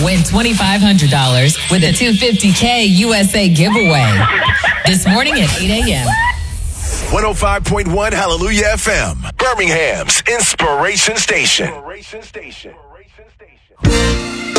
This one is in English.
Win $2,500 with a $250K USA giveaway. This morning at 8 a.m. 105.1 Hallelujah FM, Birmingham's Inspiration Station.